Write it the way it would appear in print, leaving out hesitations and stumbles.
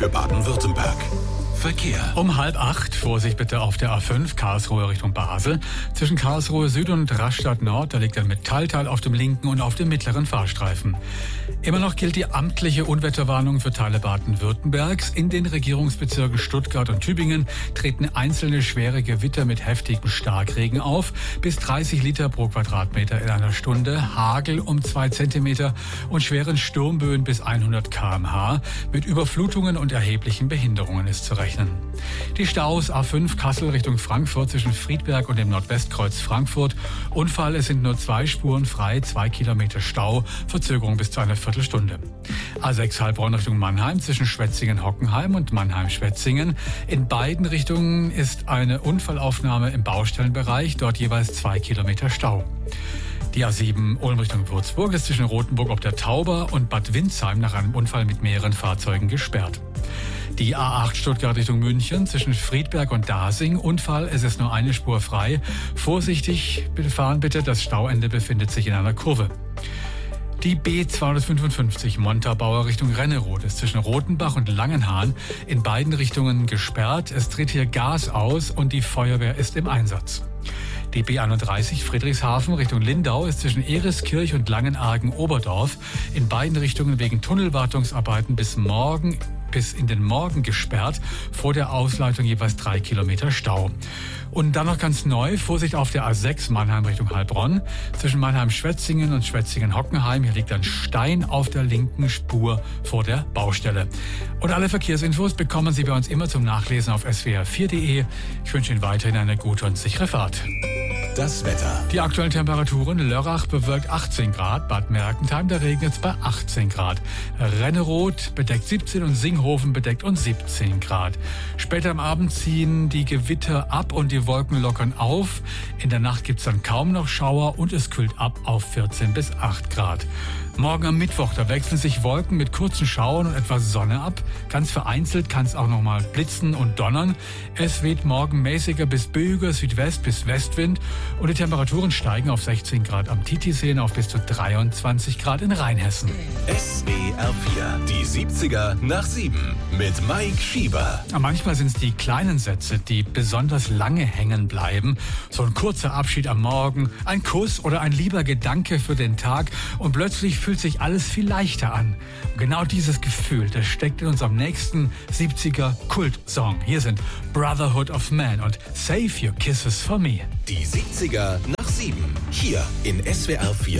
für Baden-Württemberg. Verkehr. Um 7:30, Vorsicht bitte auf der A5, Karlsruhe Richtung Basel. Zwischen Karlsruhe Süd und Rastatt Nord, da liegt ein Metallteil auf dem linken und auf dem mittleren Fahrstreifen. Immer noch gilt die amtliche Unwetterwarnung für Teile Baden-Württembergs. In den Regierungsbezirken Stuttgart und Tübingen treten einzelne schwere Gewitter mit heftigem Starkregen auf. Bis 30 Liter pro Quadratmeter in einer Stunde, Hagel um 2 Zentimeter und schweren Sturmböen bis 100 km/h. Mit Überflutungen und erheblichen Behinderungen ist zu rechnen. Die Staus A5 Kassel Richtung Frankfurt zwischen Friedberg und dem Nordwestkreuz Frankfurt. Unfall, es sind nur 2 Spuren frei, 2 Kilometer Stau, Verzögerung bis zu einer Viertelstunde. A6 Heilbronn Richtung Mannheim zwischen Schwetzingen-Hockenheim und Mannheim-Schwetzingen. In beiden Richtungen ist eine Unfallaufnahme im Baustellenbereich, dort jeweils 2 Kilometer Stau. Die A7 Ulm Richtung Würzburg ist zwischen Rothenburg ob der Tauber und Bad Windsheim nach einem Unfall mit mehreren Fahrzeugen gesperrt. Die A8 Stuttgart Richtung München zwischen Friedberg und Dasing. Unfall, es ist nur eine Spur frei. Vorsichtig fahren bitte, das Stauende befindet sich in einer Kurve. Die B255 Montabaur Richtung Rennerode ist zwischen Rotenbach und Langenhahn in beiden Richtungen gesperrt. Es tritt hier Gas aus und die Feuerwehr ist im Einsatz. Die B31 Friedrichshafen Richtung Lindau ist zwischen Eriskirch und Langenargen-Oberdorf in beiden Richtungen wegen Tunnelwartungsarbeiten bis in den Morgen gesperrt. Vor der Ausleitung jeweils 3 Kilometer Stau. Und dann noch ganz neu, Vorsicht auf der A6 Mannheim Richtung Heilbronn. Zwischen Mannheim-Schwetzingen und Schwetzingen-Hockenheim. Hier liegt ein Stein auf der linken Spur vor der Baustelle. Und alle Verkehrsinfos bekommen Sie bei uns immer zum Nachlesen auf swr4.de. Ich wünsche Ihnen weiterhin eine gute und sichere Fahrt. Das Wetter. Die aktuellen Temperaturen: Lörrach bewölkt 18 Grad, Bad Mergentheim, da regnet es bei 18 Grad. Renneroth bedeckt 17 und Singhofen bedeckt und 17 Grad. Später am Abend ziehen die Gewitter ab und die Wolken lockern auf. In der Nacht gibt es dann kaum noch Schauer und es kühlt ab auf 14 bis 8 Grad. Morgen am Mittwoch, da wechseln sich Wolken mit kurzen Schauern und etwas Sonne ab. Ganz vereinzelt kann es auch noch mal blitzen und donnern. Es weht morgen mäßiger bis böiger Südwest- bis Westwind und die Temperaturen steigen auf 16 Grad am Titisee auf bis zu 23 Grad in Rheinhessen. SWR 4, die 70er nach 7 mit Mike Schieber. Manchmal sind es die kleinen Sätze, die besonders lange hängen bleiben. So ein kurzer Abschied am Morgen, ein Kuss oder ein lieber Gedanke für den Tag und plötzlich fühlt sich alles viel leichter an. Und genau dieses Gefühl, das steckt in unserem nächsten 70er Kultsong. Hier sind Brotherhood of Man und Save Your Kisses for Me. Die 70er nach 7, hier in SWR 4.